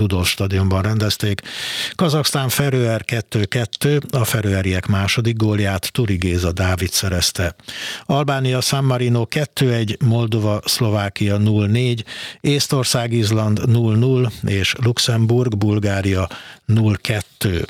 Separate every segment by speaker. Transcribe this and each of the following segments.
Speaker 1: Rudolf stadionban rendezték. Kazaksztán Feröer 2-2, a feröeriek második gólját Turi Géza Dávid szerezte. Albánia San Marino 2-1, Moldova Szlovákia 0-4, Észtország Izland 0-0 és Luxemburg Bulgária 0-2.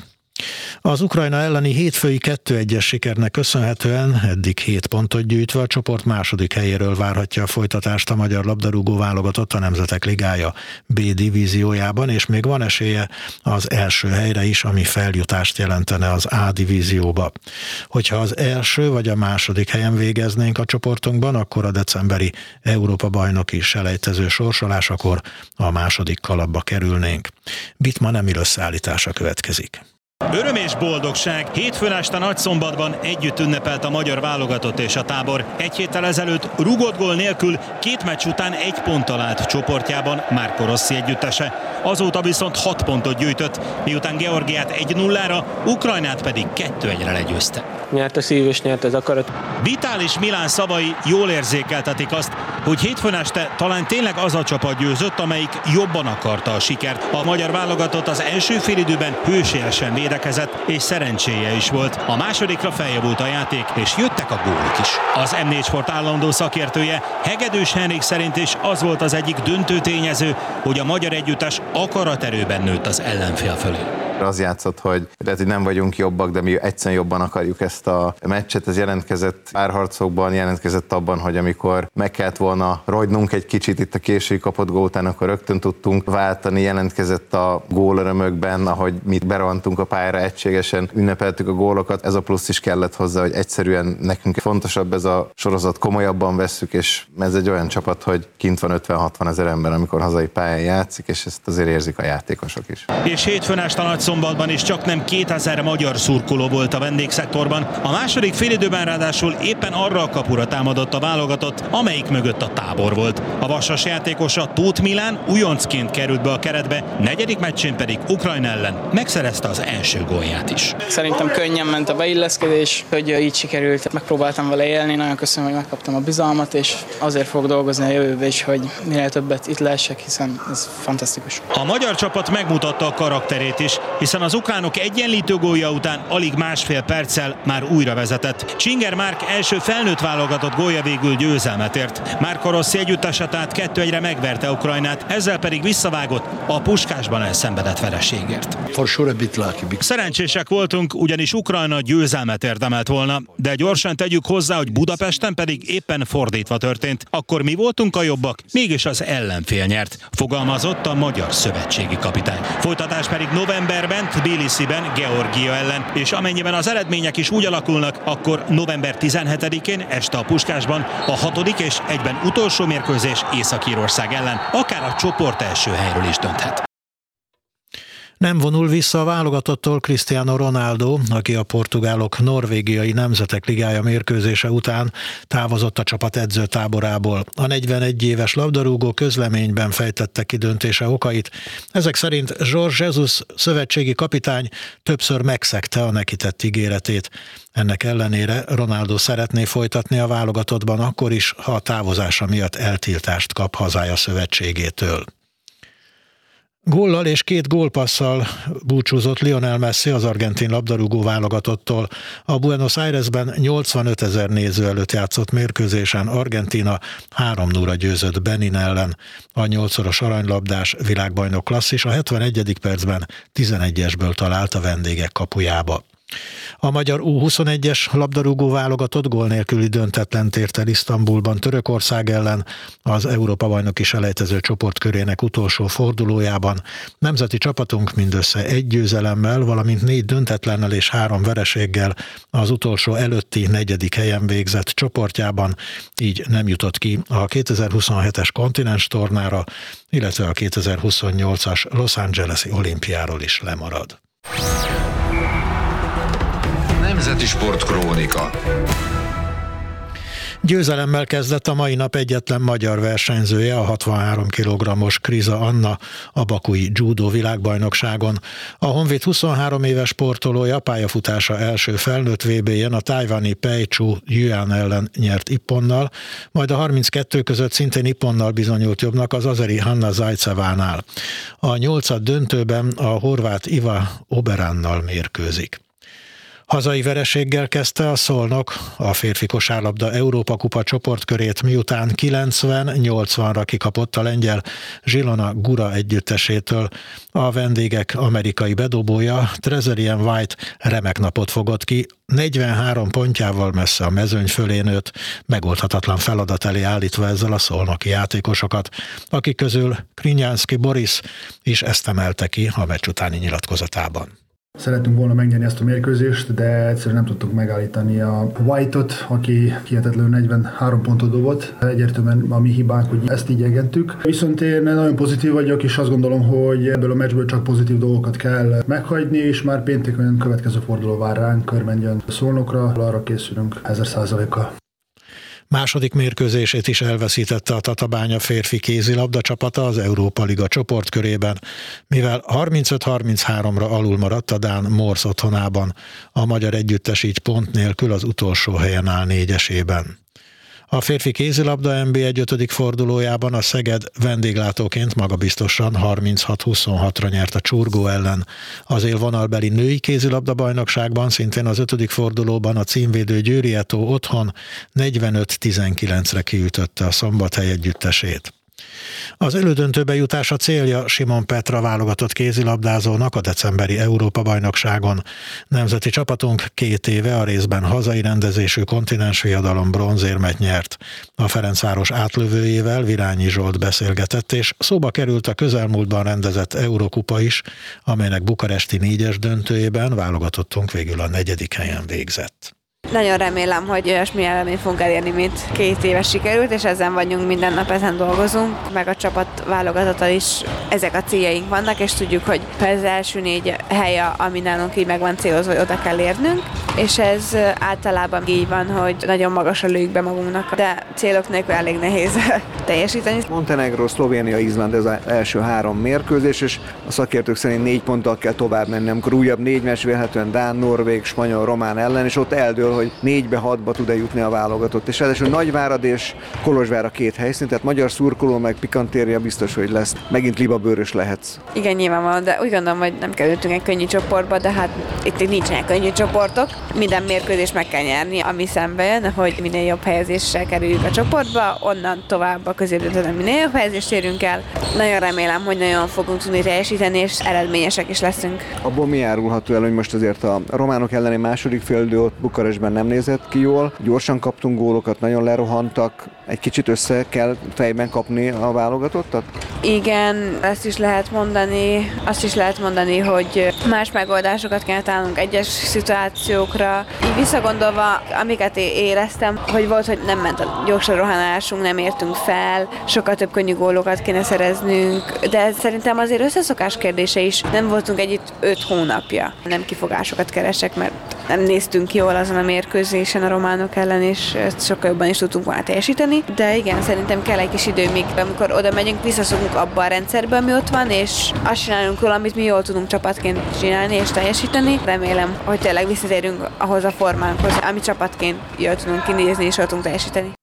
Speaker 1: Az Ukrajna elleni hétfői 2-1-es sikernek köszönhetően eddig 7 pontot gyűjtve a csoport második helyéről várhatja a folytatást a magyar labdarúgó válogatott a Nemzetek Ligája B divíziójában, és még van esélye az első helyre is, ami feljutást jelentene az A divízióba. Hogyha az első vagy a második helyen végeznénk a csoportunkban, akkor a decemberi Európa-bajnoki selejtező sorsolásakor a második kalapba kerülnénk. Bittmann Emil összeállítása következik.
Speaker 2: Öröm és boldogság. Hétfőn este Nagyszombatban együtt ünnepelt a magyar válogatott és a tábor. Egy héttel ezelőtt rúgott gól nélkül 2 meccs után 1 ponttal állt csoportjában Marco Rossi együttese. Azóta viszont 6 pontot gyűjtött, miután Georgiát 1-0-ra, Ukrajnát pedig 2-1-re legyőzte.
Speaker 3: Nyert a szív és nyert az akarat.
Speaker 2: Vitális Milán szavai jól érzékeltetik azt, hogy hétfőn este talán tényleg az a csapat győzött, amelyik jobban akarta a sikert. A magyar válogatott az első félidőben hősiesen védekezett, és szerencséje is volt. A másodikra feljavult a játék, és jöttek a gólok is. Az M4 Sport állandó szakértője, Hegedűs Henrik szerint is az volt az egyik döntő tényező, hogy a magyar együttes akaraterőben nőtt az ellenfél fölé.
Speaker 4: Az játszott, hogy lehet, hogy nem vagyunk jobbak, de mi egyszerűen jobban akarjuk ezt a meccset. Ez jelentkezett párharcokban, jelentkezett abban, hogy amikor meg kellett volna rogynunk egy kicsit itt a késői kapott gól után, akkor rögtön tudtunk váltani, jelentkezett a gólörömökben, ahogy mi berohantunk a pályára, egységesen ünnepeltük a gólokat. Ez a plusz is kellett hozzá, hogy egyszerűen nekünk fontosabb ez a sorozat, komolyabban vesszük, és ez egy olyan csapat, hogy kint van 50-60 ezer ember, amikor hazai pályán játszik, és ezt azért érzik a játékosok is.
Speaker 2: És hétfőn este Nagyszombatban is csak nem 2000 magyar szurkoló volt a vendégszektorban. A második félidőben ráadásul éppen arra a kapura támadott a válogatott, amelyik mögött a tábor volt. A vasas játékosa Tóth Milán újoncként került be a keretbe, negyedik meccsén pedig Ukrajna ellen megszerezte az első gólját is.
Speaker 3: Szerintem könnyen ment a beilleszkedés, hogy így sikerült. Megpróbáltam vele élni, nagyon köszönöm, hogy megkaptam a bizalmat, és azért fogok dolgozni a jövőbe is, hogy minél többet itt lehessek, hiszen ez fantasztikus.
Speaker 2: A magyar csapat megmutatta a karakterét is, hiszen az ukránok egyenlítő gólja után alig másfél perccel már újra vezetett. Csinger Márk első felnőtt válogatott gólja végül győzelmet ért. Marco Rossi együttese tehát 2-1-re megverte Ukrajnát, ezzel pedig visszavágott a Puskásban elszenvedett vereségért. Szerencsések voltunk, ugyanis Ukrajna győzelmet érdemelt volna, de gyorsan tegyük hozzá, hogy Budapesten pedig éppen fordítva történt. Akkor mi voltunk a jobbak, mégis az ellenfél nyert, fogalmazott a magyar szövetségi kapitány. Folytatás pedig novemberben Tbilisiben Georgia ellen, és amennyiben az eredmények is úgy alakulnak, akkor november 17-én este a Puskásban a 6. és egyben utolsó mérkőzés Észak-Írország ellen akár a csoport első helyről is dönthet.
Speaker 1: Nem vonul vissza a válogatottól Cristiano Ronaldo, aki a portugálok norvégiai Nemzetek Ligája mérkőzése után távozott a csapat edzőtáborából. A 41 éves labdarúgó közleményben fejtette ki döntése okait. Ezek szerint Jorge Jesus szövetségi kapitány többször megszegte a neki tett ígéretét. Ennek ellenére Ronaldo szeretné folytatni a válogatottban akkor is, ha a távozása miatt eltiltást kap hazája szövetségétől. Góllal és 2 gólpasszal búcsúzott Lionel Messi az argentin labdarúgó válogatottól. A Buenos Airesben 85 000 néző előtt játszott mérkőzésen Argentína 3-0-ra győzött Benin ellen. A 8-szoros aranylabdás világbajnok klasszis a 71. percben 11-esből talált a vendégek kapujába. A magyar U21-es labdarúgó válogatott gól nélküli döntetlent ért el Isztambulban Törökország ellen az Európa-bajnoki selejtező csoportkörének utolsó fordulójában. Nemzeti csapatunk mindössze 1 győzelemmel, valamint 4 döntetlennel és 3 vereséggel az utolsó előtti 4. helyen végzett csoportjában, így nem jutott ki a 2027-es kontinens tornára, illetve a 2028-as Los Angeles-i olimpiáról is lemarad.
Speaker 5: Nemzeti Sportkrónika.
Speaker 1: Győzelemmel kezdett a mai nap egyetlen magyar versenyzője, a 63 kg-os Kriza Anna a bakui judo világbajnokságon. A Honvéd 23 éves sportolója pályafutása első felnőtt VB-jén a tajvani Pei Chu Yuan ellen nyert ipponnal, majd a 32 között szintén ipponnal bizonyult jobbnak az azeri Hanna Zajcevánál. A 8. döntőben a horvát Iva Oberannal mérkőzik. Hazai vereséggel kezdte a Szolnok a férfi kosárlabda Európa Kupa csoportkörét, miután 90-80-ra kikapott a lengyel Zsilona Gura együttesétől. A vendégek amerikai bedobója Trezerian White remek napot fogott ki, 43 pontjával messze a mezőny fölé nőtt, megoldhatatlan feladat elé állítva ezzel a szolnoki játékosokat, akik közül Krinyánszki Boris is ezt emelte ki a meccs utáni nyilatkozatában.
Speaker 5: Szerettünk volna megnyerni ezt a mérkőzést, de egyszerűen nem tudtuk megállítani a White-ot, aki hihetetlenül 43 pontot dobott. Egyértelműen a mi hibánk, hogy ezt így engedtük. Viszont én nagyon pozitív vagyok, és azt gondolom, hogy ebből a meccsből csak pozitív dolgokat kell meghagyni, és már pénteken következő forduló vár ránk, Körmendjön Szolnokra, arra készülünk 1000%-kal.
Speaker 1: Második mérkőzését is elveszítette a Tatabánya férfi kézilabda csapata az Európa Liga csoportkörében, mivel 35-33-ra alul maradt a dán Morsz otthonában. A magyar együttes így pont nélkül az utolsó helyen áll 4-esében. A férfi kézilabda NB1 5. fordulójában a Szeged vendéglátóként magabiztosan 36-26-ra nyert a Csurgó ellen. Az élvonalbeli női kézilabda bajnokságban szintén az 5. fordulóban a címvédő Győri Eto otthon 45-19-re kiütötte a Szombathely együttesét. Az elődöntőbe jutása célja Simon Petra válogatott kézilabdázónak a decemberi Európa-bajnokságon. Nemzeti csapatunk 2 éve a részben hazai rendezésű kontinensviadalom bronzérmet nyert. A Ferencváros átlövőjével, Virányi Zsolt beszélgetett, és szóba került a közelmúltban rendezett Eurokupa is, amelynek bukaresti 4-es döntőjében válogatottunk végül a 4. helyen végzett.
Speaker 6: Nagyon remélem, hogy olyasmi eredményt fogunk elérni, mint 2 éve sikerült, és ezen vagyunk, minden nap ezen dolgozunk, meg a csapat válogatottal is ezek a céljaink vannak, és tudjuk, hogy az első 4 hely, ami nálunk így meg van célozva, hogy oda kell érnünk, és ez általában így van, hogy nagyon magasra lőjük be magunknak, de célok nélkül elég nehéz teljesíteni.
Speaker 7: Montenegro, Szlovénia, Izland ez az első 3 mérkőzés, és a szakértők szerint 4 ponttal kell tovább menni, amikor újabb 4 meccs vélhetően dán, norvég, spanyol, román ellen, és ott eldől, hogy 4-6-ba tud-e jutni a válogatott. És ráadásul Nagyvárad és Kolozsvár a 2 helyszín, tehát magyar szurkoló meg pikantéria biztos, hogy lesz. Megint libabőrös lehetsz.
Speaker 6: Igen, nyilvánvalóan, de úgy gondolom, hogy nem kerültünk egy könnyű csoportba, de hát itt nincsenek könnyű csoportok. Minden mérkőzést meg kell nyerni, ami szembe jön, hogy minél jobb helyezéssel kerüljük a csoportba, onnan tovább a középdöntőben minél jobb helyezést érünk el. Nagyon remélem, hogy nagyon fogunk tudni teljesíteni, és eredményesek is leszünk.
Speaker 7: Abból mi járulható el, hogy most azért a románok elleni második félidő ott Bukarestben nem nézett ki jól, gyorsan kaptunk gólokat, nagyon lerohantak, egy kicsit össze kell fejben kapni a válogatottat?
Speaker 6: Igen, ezt is lehet mondani, azt is lehet mondani, hogy más megoldásokat kell találnunk egyes szituációkra. Így visszagondolva, amiket éreztem, hogy volt, hogy nem ment a gyorsan rohanásunk, nem értünk fel, sokkal több könnyű gólokat kéne szereznünk, de szerintem azért összeszokás kérdése is. Nem voltunk együtt 5 hónapja. Nem kifogásokat keresek, mert nem néztünk jól azon a mérkőzésen a románok ellen, és ezt sokkal jobban is tudtunk volna teljesíteni. De igen, szerintem kell egy kis idő, míg amikor oda megyünk, visszaszokunk abba a rendszerbe, ami ott van, és azt csinálunk róla, amit mi jól tudunk csapatként csinálni és teljesíteni. Remélem, hogy tényleg visszatérünk ahhoz a formánkhoz, ami csapatként jól tudunk kinézni és jól tudunk teljesíteni.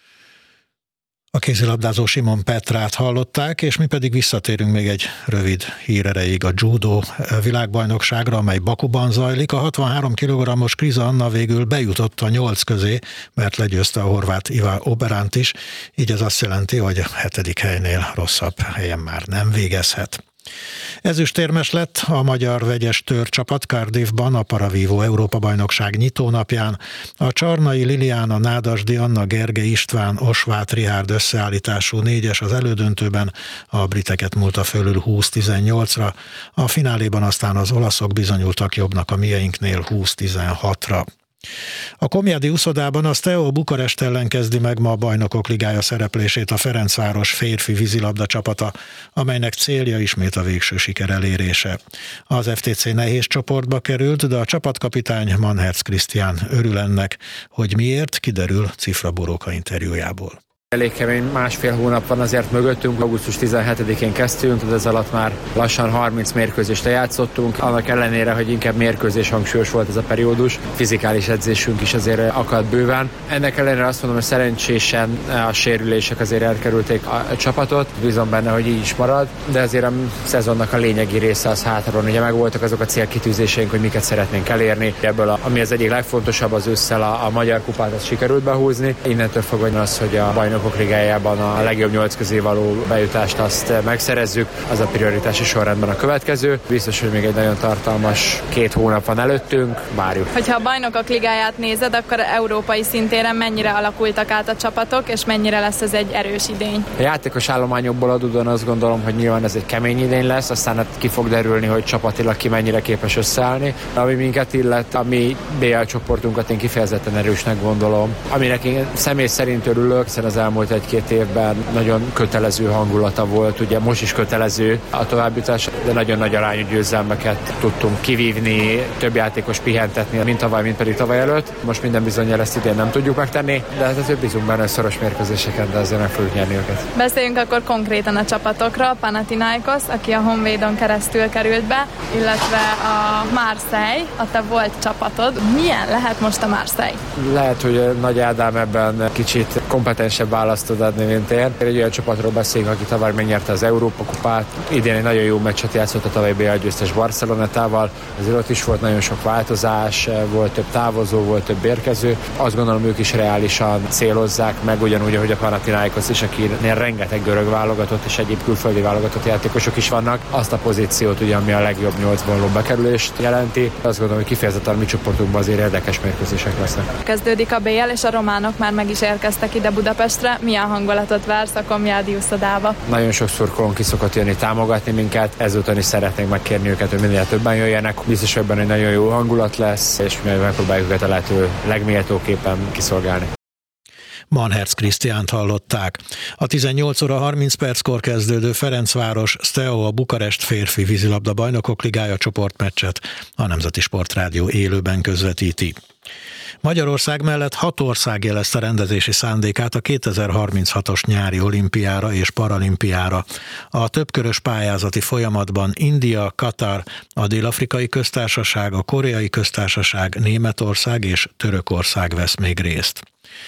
Speaker 1: A kézilabdázó Simon Petrát hallották, és mi pedig visszatérünk még egy rövid hír erejéig a judo világbajnokságra, amely Bakuban zajlik. A 63 kg-os Kriza Anna végül bejutott a 8 közé, mert legyőzte a horvát Iva Oberánt is, így ez azt jelenti, hogy a 7. helynél rosszabb helyen már nem végezhet. Ezüstérmes lett a magyar vegyes törcsapat Cardiffban a Paravívó Európa-bajnokság nyitónapján. A Csarnai Liliana, Nádasdi Anna, Gergely István, Osváth Richárd összeállítású 4-es az elődöntőben a briteket múlta fölül 20-18-ra, a fináléban aztán az olaszok bizonyultak jobbnak a mieinknél 20-16-ra. A Komjádi úszodában a Steaua Bukarest ellen kezdi meg ma a Bajnokok Ligája szereplését a Ferencváros férfi vízilabda csapata, amelynek célja ismét a végső siker elérése. Az FTC nehéz csoportba került, de a csapatkapitány Manherz Krisztián örül ennek, hogy miért, kiderül Cifra Boróka interjújából.
Speaker 8: Elég kemény, másfél hónap van azért mögöttünk, augusztus 17-én kezdtünk, de ez alatt már lassan 30 mérkőzést lejátszottunk, annak ellenére, hogy inkább mérkőzés hangsúlyos volt ez a periódus, fizikális edzésünk is azért akadt bőven. Ennek ellenére azt mondom, hogy szerencsésen a sérülések azért elkerülték a csapatot, bízom benne, hogy így is marad, de azért a szezonnak a lényegi része az hátra van. Ugye megvoltak azok a célkitűzéseink, hogy miket szeretnénk elérni. Ebből ami az egyik legfontosabb, az ősszel a magyar kupát, azt sikerült behúzni. Innentől fogva az, hogy a Bajnokok Ligájában a legjobb 8 közé való bejutást azt megszerezzük, az a prioritási sorrendben a következő. Biztos, hogy még egy nagyon tartalmas 2 hónap van előttünk, várjuk.
Speaker 9: Hogyha a Bajnokok Ligáját nézed, akkor európai szintéren mennyire alakultak át a csapatok, és mennyire lesz ez egy erős idény?
Speaker 8: A játékos állományokból adódóan azt gondolom, hogy nyilván ez egy kemény idény lesz, aztán ki fog derülni, hogy csapatilag ki mennyire képes összeállni. Ami minket illet, a mi BL csoportunkat én kifejezetten erősnek gondolom. Aminek én személy szerint örülök, hiszen az elmúlt 1-2 évben nagyon kötelező hangulata volt, ugye most is kötelező a továbbjutás, de nagyon nagy arányú győzelmeket tudtunk kivívni, több játékos pihentetni, mint tavaly, mint pedig tavaly előtt. Most minden bizonnyal ezt idén nem tudjuk megtenni, de hát azért bízunk benne szoros mérkőzéseken, de azért meg fogjuk nyerni őket.
Speaker 9: Beszéljünk akkor konkrétan a csapatokra, Panathinaikos, aki a Honvédon keresztül került be, illetve a Marseille, a te volt csapatod. Milyen lehet most a Marseille?
Speaker 8: Lehet, hogy Nagy Ádám ebben kicsit kompetensebb választ tud adni, mint én. Egy olyan csapatról beszélünk, aki tavaly megnyerte az Európa kupát. Idén egy nagyon jó meccset játszott a tavaly BL győztes Barcelonátával. Azért ott is volt nagyon sok változás, volt több távozó, volt több érkező. Azt gondolom, ők is reálisan célozzák meg, ugyanúgy, ahogy a Panathinaikos is, akinél rengeteg görög válogatott és egyéb külföldi válogatott játékosok is vannak. Azt a pozíciót, ugye, ami a legjobb 8-ban bekerülést jelenti. Azt gondolom, hogy kifejezetten a mi csoportunkban azért érdekes mérkőzések lesznek.
Speaker 9: Kezdődik a BL, és a románok már meg is érkeztek ide Budapestre. Milyen hangulatot vársz a Komjádi úszodába?
Speaker 8: Nagyon sok szurkolónk ki szokott jönni támogatni minket, ezúton is szeretnénk megkérni őket, hogy minél többen jöjjenek. Biztos, hogy egy nagyon jó hangulat lesz, és mi megpróbáljuk őket a lehető legméltóképpen kiszolgálni.
Speaker 1: Manherz Krisztiánt hallották. A 18 óra 30 perckor kezdődő Ferencváros Steaua Bukarest férfi vízilabda Bajnokok Ligája csoportmeccset a Nemzeti Sportrádió élőben közvetíti. Magyarország mellett 6 ország jelezte rendezési szándékát a 2036-os nyári olimpiára és paralimpiára. A többkörös pályázati folyamatban India, Katar, a Dél-Afrikai Köztársaság, a Koreai Köztársaság, Németország és Törökország vesz még részt.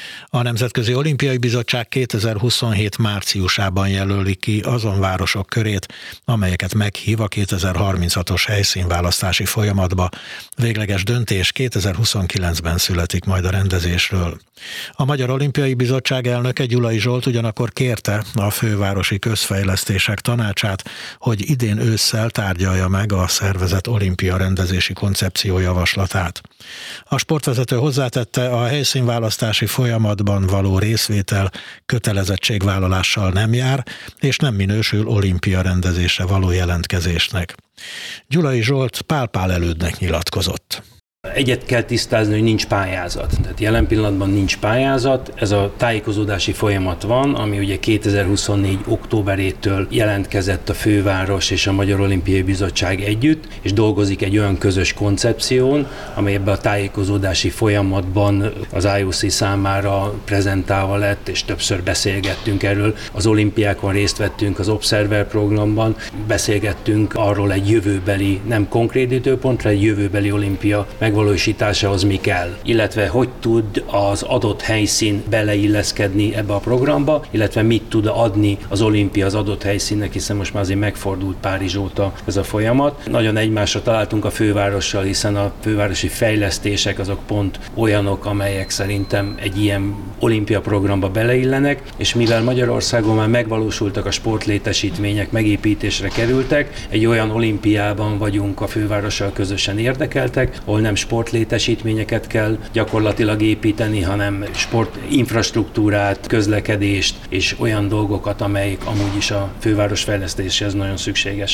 Speaker 1: A Nemzetközi Olimpiai Bizottság 2027 márciusában jelöli ki azon városok körét, amelyeket meghív a 2036-os helyszínválasztási folyamatba. Végleges döntés 2029-ben születik majd a rendezésről. A Magyar Olimpiai Bizottság elnöke Gyulai Zsolt ugyanakkor kérte a Fővárosi Közfejlesztések Tanácsát, hogy idén ősszel tárgyalja meg a szervezet olimpia rendezési koncepció javaslatát. A sportvezető hozzátette, a helyszínválasztási folyamatban való részvétel kötelezettségvállalással nem jár, és nem minősül olimpia rendezésre való jelentkezésnek. Gyulai Zsolt Pál elődnek nyilatkozott.
Speaker 10: Egyet kell tisztázni, hogy nincs pályázat. Tehát jelen pillanatban nincs pályázat, ez a tájékozódási folyamat van, ami ugye 2024. októberétől jelentkezett a főváros és a Magyar Olimpiai Bizottság együtt, és dolgozik egy olyan közös koncepción, amely ebben a tájékozódási folyamatban az IOC számára prezentálva lett, és többször beszélgettünk erről. Az olimpiákon részt vettünk az Observer programban, beszélgettünk arról egy jövőbeli, nem konkrét időpontra, egy jövőbeli olimpia megvalósításához mi kell, illetve hogy tud az adott helyszín beleilleszkedni ebbe a programba, illetve mit tud adni az olimpia az adott helyszínnek, hiszen most már azért megfordult Párizs óta ez a folyamat. Nagyon egymásra találtunk a fővárossal, hiszen a fővárosi fejlesztések azok pont olyanok, amelyek szerintem egy ilyen olimpia programba beleillenek, és mivel Magyarországon már megvalósultak a sportlétesítmények, megépítésre kerültek, egy olyan olimpiában vagyunk a fővárossal közösen érdekeltek, ahol nem sportlétesítményeket kell gyakorlatilag építeni, hanem sportinfrastruktúrát, közlekedést és olyan dolgokat, amelyek amúgy is a főváros fejlesztéséhez nagyon szükségesek.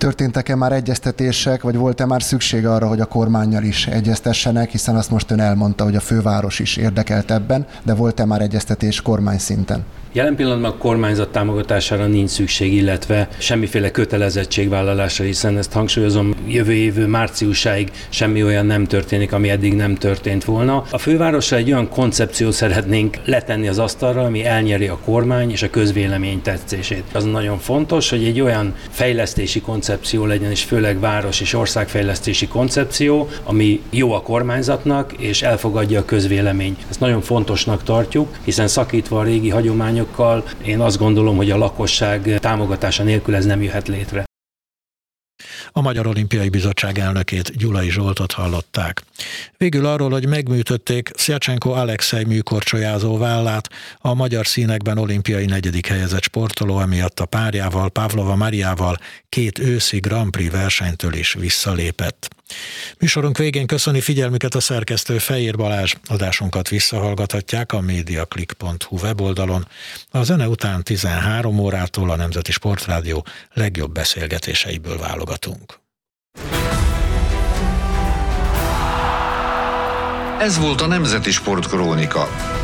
Speaker 11: Történtek-e már egyeztetések, vagy volt-e már szükség arra, hogy a kormánnyal is egyeztessenek, hiszen azt most ön elmondta, hogy a főváros is érdekelt ebben, de volt-e már egyeztetés kormány szinten?
Speaker 10: Jelen pillanatban a kormányzat támogatására nincs szükség, illetve semmiféle kötelezettségvállalásra, hiszen ezt hangsúlyozom, jövő év márciusáig semmi olyan nem történik, ami eddig nem történt volna. A fővárosra egy olyan koncepciót szeretnénk letenni az asztalra, ami elnyeri a kormány és a közvélemény tetszését. Az nagyon fontos, hogy egy olyan fejlesztési koncepció legyen, és főleg város- és országfejlesztési koncepció, ami jó a kormányzatnak, és elfogadja a közvélemény. Ezt nagyon fontosnak tartjuk, hiszen szakítva a régi hagyományokkal, én azt gondolom, hogy a lakosság támogatása nélkül ez nem jöhet létre.
Speaker 1: A Magyar Olimpiai Bizottság elnökét, Gyulai Zsoltot hallották. Végül arról, hogy megműtötték Szjacsenko Alexej műkorcsolyázó vállát, a magyar színekben olimpiai 4. helyezett sportoló emiatt a párjával, Pavlova Mariával 2 őszi Grand Prix versenytől is visszalépett. Műsorunk végén köszöni figyelmüket a szerkesztő Fejér Balázs. Adásunkat visszahallgathatják a mediaclick.hu weboldalon. A zene után 13 órától a Nemzeti Sportrádió legjobb beszélgetéseiből válogatunk.
Speaker 12: Ez volt a Nemzeti Sportkrónika.